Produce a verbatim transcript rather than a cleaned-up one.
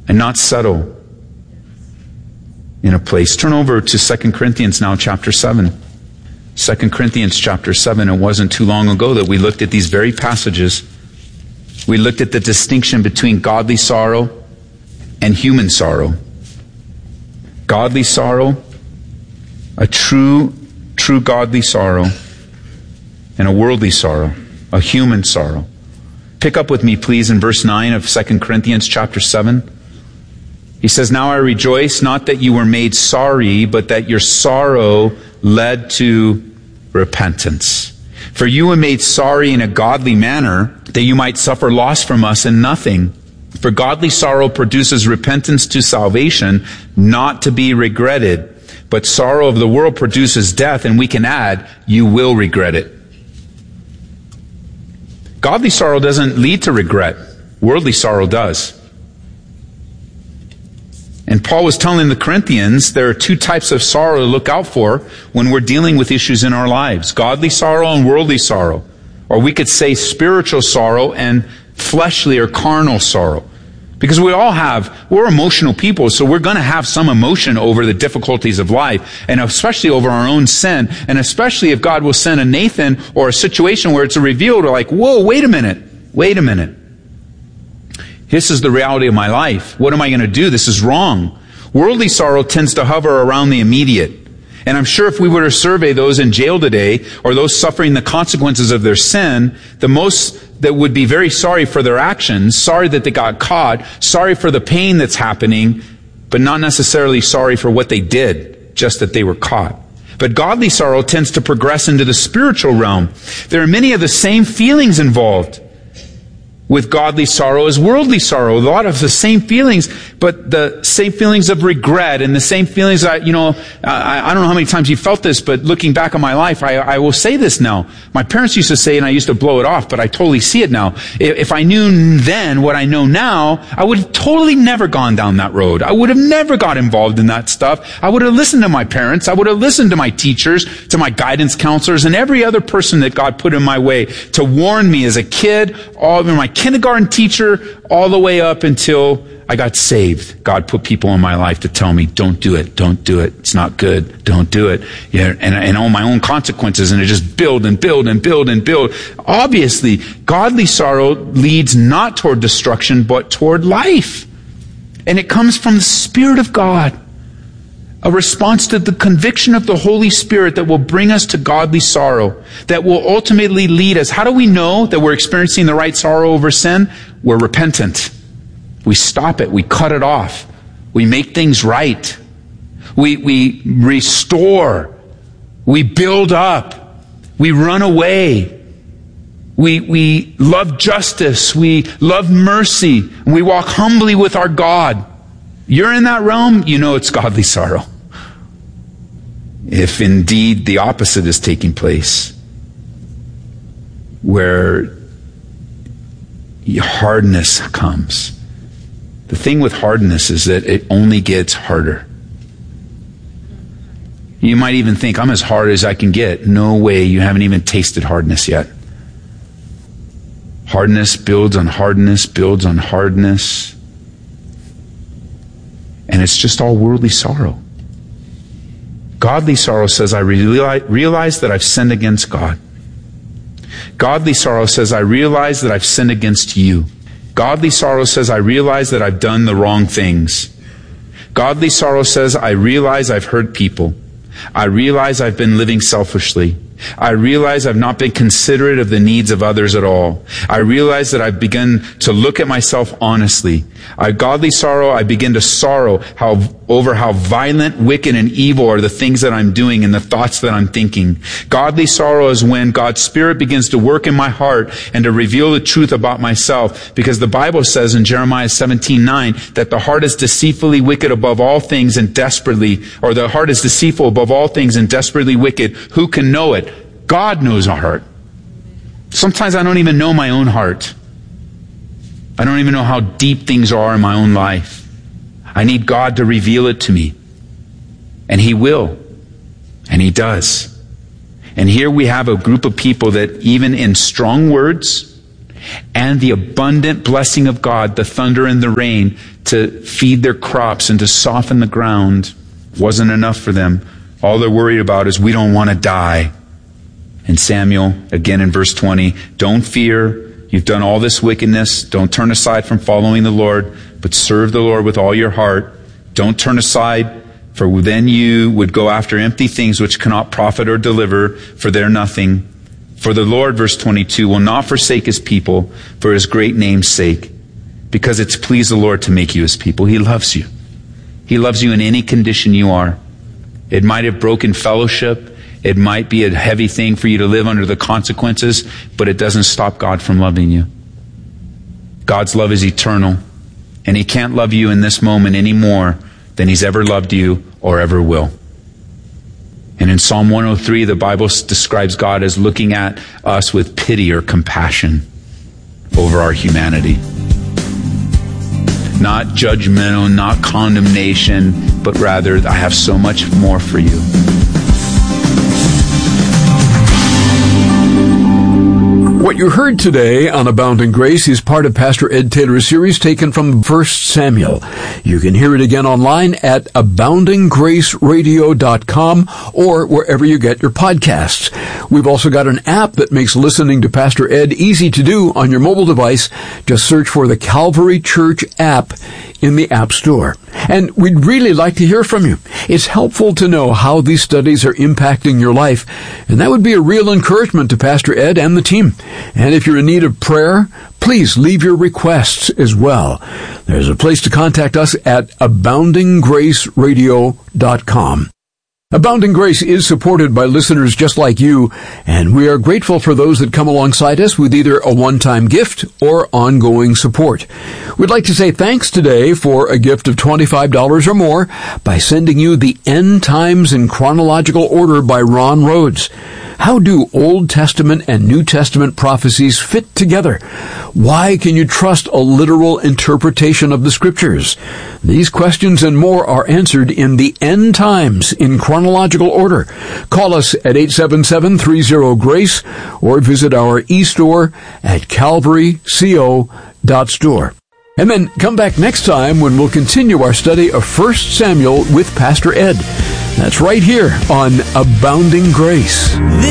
and not settle in a place. Turn over to Second Corinthians now, chapter seven. Second Corinthians chapter seven. It wasn't too long ago that we looked at these very passages. We looked at the distinction between godly sorrow and human sorrow. Godly sorrow, a true, true godly sorrow, and a worldly sorrow, a human sorrow. Pick up with me, please, in verse nine of Second Corinthians chapter seven. He says, "Now I rejoice, not that you were made sorry, but that your sorrow led to repentance. For you were made sorry in a godly manner, that you might suffer loss from us in nothing. For godly sorrow produces repentance to salvation, not to be regretted. But sorrow of the world produces death," and we can add, "you will regret it." Godly sorrow doesn't lead to regret. Worldly sorrow does. And Paul was telling the Corinthians there are two types of sorrow to look out for when we're dealing with issues in our lives. Godly sorrow and worldly sorrow. Or we could say spiritual sorrow and fleshly or carnal sorrow. Because we all have, we're emotional people, so we're going to have some emotion over the difficulties of life, and especially over our own sin, and especially if God will send a Nathan or a situation where it's revealed, we're like, whoa, wait a minute, wait a minute. This is the reality of my life. What am I going to do? This is wrong. Worldly sorrow tends to hover around the immediate. And I'm sure if we were to survey those in jail today, or those suffering the consequences of their sin, the most that would be very sorry for their actions, sorry that they got caught, sorry for the pain that's happening, but not necessarily sorry for what they did, just that they were caught. But godly sorrow tends to progress into the spiritual realm. There are many of the same feelings involved with godly sorrow as worldly sorrow. A lot of the same feelings, but the same feelings of regret and the same feelings that, you know, I, I don't know how many times you felt this, but looking back on my life, I, I will say this now. My parents used to say, and I used to blow it off, but I totally see it now. If, if I knew then what I know now, I would have totally never gone down that road. I would have never got involved in that stuff. I would have listened to my parents. I would have listened to my teachers, to my guidance counselors, and every other person that God put in my way to warn me as a kid, all of my kindergarten teacher, all the way up until I got saved. God put people in my life to tell me, don't do it, don't do it, it's not good, don't do it. Yeah, and, and all my own consequences, and it just build and build and build and build. Obviously, godly sorrow leads not toward destruction, but toward life. And it comes from the Spirit of God. A response to the conviction of the Holy Spirit that will bring us to godly sorrow, that will ultimately lead us. How do we know that we're experiencing the right sorrow over sin? We're repentant. We stop it. We cut it off. We make things right. We, we restore. We build up. We run away. We, we love justice. We love mercy. And we walk humbly with our God. You're in that realm, you know it's godly sorrow. If indeed the opposite is taking place, where hardness comes. The thing with hardness is that it only gets harder. You might even think, I'm as hard as I can get. No way, you haven't even tasted hardness yet. Hardness builds on hardness, builds on hardness. And it's just all worldly sorrow. Godly sorrow says, I realize that I've sinned against God. Godly sorrow says, I realize that I've sinned against you. Godly sorrow says, I realize that I've done the wrong things. Godly sorrow says, I realize I've hurt people. I realize I've been living selfishly. I realize I've not been considerate of the needs of others at all. I realize that I've begun to look at myself honestly. I godly sorrow, I begin to sorrow how, over how violent, wicked, and evil are the things that I'm doing and the thoughts that I'm thinking. Godly sorrow is when God's Spirit begins to work in my heart and to reveal the truth about myself. Because the Bible says in Jeremiah seventeen nine that the heart is deceitfully wicked above all things and desperately, or the heart is deceitful above all things and desperately wicked. Who can know it? God knows our heart. Sometimes I don't even know my own heart. I don't even know how deep things are in my own life. I need God to reveal it to me. And He will. And He does. And here we have a group of people that even in strong words and the abundant blessing of God, the thunder and the rain, to feed their crops and to soften the ground, wasn't enough for them. All they're worried about is, we don't want to die. And Samuel, again in verse twenty, don't fear. You've done all this wickedness. Don't turn aside from following the Lord, but serve the Lord with all your heart. Don't turn aside, for then you would go after empty things which cannot profit or deliver, for they're nothing. For the Lord, verse twenty-two, will not forsake his people for his great name's sake, because it's pleased the Lord to make you his people. He loves you. He loves you in any condition you are. It might have broken fellowship. It might be a heavy thing for you to live under the consequences, but it doesn't stop God from loving you. God's love is eternal, and he can't love you in this moment any more than he's ever loved you or ever will. And in Psalm one oh three, the Bible describes God as looking at us with pity or compassion over our humanity. Not judgmental, not condemnation, but rather, I have so much more for you. What you heard today on Abounding Grace is part of Pastor Ed Taylor's series taken from First Samuel. You can hear it again online at abounding grace radio dot com or wherever you get your podcasts. We've also got an app that makes listening to Pastor Ed easy to do on your mobile device. Just search for the Calvary Church app in the App Store. And we'd really like to hear from you. It's helpful to know how these studies are impacting your life, and that would be a real encouragement to Pastor Ed and the team. And if you're in need of prayer, please leave your requests as well. There's a place to contact us at abounding grace radio dot com. Abounding Grace is supported by listeners just like you, and we are grateful for those that come alongside us with either a one-time gift or ongoing support. We'd like to say thanks today for a gift of twenty-five dollars or more by sending you The End Times in Chronological Order by Ron Rhodes. How do Old Testament and New Testament prophecies fit together? Why can you trust a literal interpretation of the Scriptures? These questions and more are answered in The End Times in Chronological Order. Call us at eight seven seven, three zero, GRACE or visit our e-store at calvary co dot store. And then come back next time when we'll continue our study of First Samuel with Pastor Ed. That's right here on Abounding Grace.